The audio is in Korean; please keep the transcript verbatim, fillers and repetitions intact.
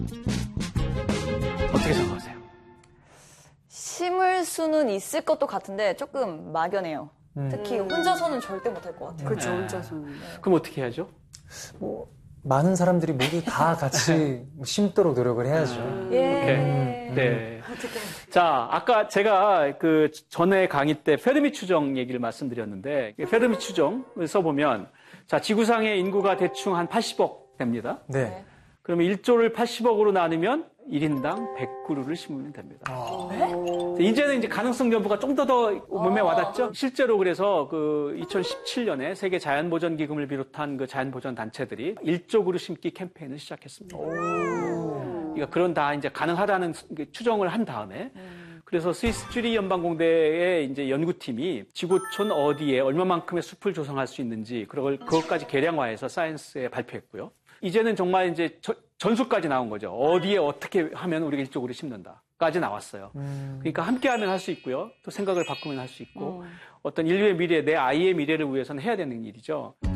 어떻게 생각하세요? 심을 수는 있을 것도 같은데 조금 막연해요. 음. 특히 혼자서는 절대 못할 것 같아요. 그렇죠, 네. 혼자서는. 네. 그럼 어떻게 해야죠? 뭐 많은 사람들이 모두 다 같이 심도록 노력을 해야죠. 음. 예. 음. 네. 어떻게? 자, 아까 제가 그 전에 강의 때 페르미 추정 얘기를 말씀드렸는데 페르미 추정을 써보면 자 지구상의 인구가 대충 한 팔십억 됩니다. 네. 그러면 일조를 팔십억으로 나누면 일 인당 백 그루를 심으면 됩니다. 아. 네? 이제는 이제 가능성 연구가 좀 더 더 몸에 와닿죠? 실제로 그래서 그 이천십칠 년에 세계 자연보전기금을 비롯한 그 자연보전 단체들이 일조 그루 심기 캠페인을 시작했습니다. 그러니까 그런 다 이제 가능하다는 추정을 한 다음에 그래서 스위스 쭈리 연방공대의 이제 연구팀이 지구촌 어디에 얼마만큼의 숲을 조성할 수 있는지 그걸 그것까지 계량화해서 사이언스에 발표했고요. 이제는 정말 이제 저, 전수까지 나온 거죠. 어디에 어떻게 하면 우리가 일쪽으로 심는다까지 나왔어요. 음. 그러니까 함께하면 할 수 있고요. 또 생각을 바꾸면 할 수 있고 음. 어떤 인류의 미래, 내 아이의 미래를 위해서는 해야 되는 일이죠.